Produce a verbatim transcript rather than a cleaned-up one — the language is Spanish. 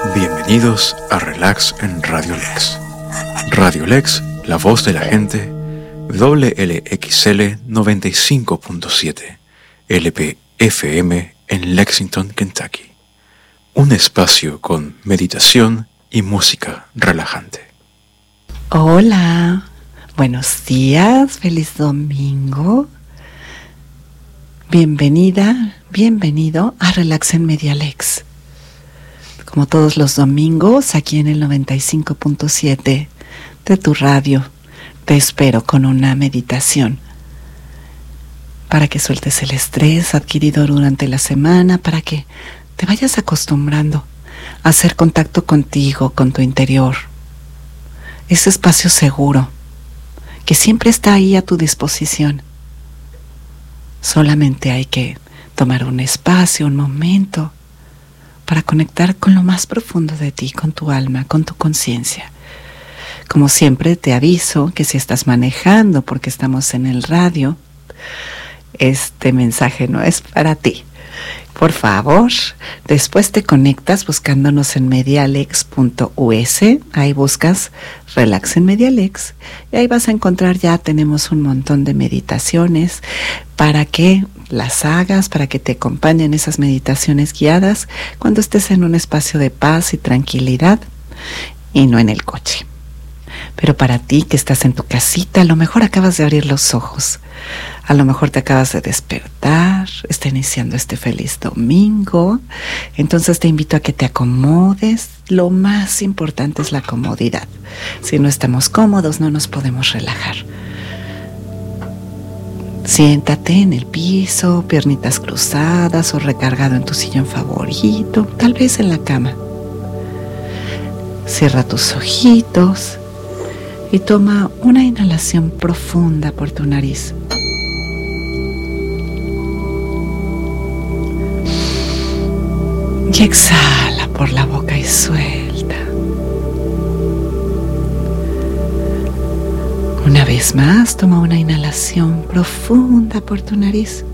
Bienvenidos a Relax en Radio Lex. Radio Lex, la voz de la gente, W L X L noventa y cinco punto siete, L P F M en Lexington, Kentucky. Un espacio con meditación y música relajante. Hola, buenos días, feliz domingo. Bienvenida, bienvenido a Relax en Media Lex. Como todos los domingos, aquí en el noventa y cinco punto siete de tu radio, te espero con una meditación para que sueltes el estrés adquirido durante la semana, para que te vayas acostumbrando a hacer contacto contigo, con tu interior. Ese espacio seguro que siempre está ahí a tu disposición. Solamente hay que tomar un espacio, un momento, para conectar con lo más profundo de ti, con tu alma, con tu conciencia. Como siempre te aviso que si estás manejando porque estamos en el radio, este mensaje no es para ti. Por favor, después te conectas buscándonos en medialex punto u s, ahí buscas Relax en Medialex y ahí vas a encontrar, ya tenemos un montón de meditaciones para que las hagas, para que te acompañen esas meditaciones guiadas cuando estés en un espacio de paz y tranquilidad y no en el coche. Pero para ti que estás en tu casita, a lo mejor acabas de abrir los ojos, a lo mejor te acabas de despertar, está iniciando este feliz domingo, entonces te invito a que te acomodes. Lo más importante es la comodidad. Si no estamos cómodos, no nos podemos relajar. Siéntate en el piso, piernitas cruzadas o recargado en tu sillón favorito, tal vez en la cama. Cierra tus ojitos y toma una inhalación profunda por tu nariz. Y exhala por la boca y suelta. Una vez más, toma una inhalación profunda por tu nariz.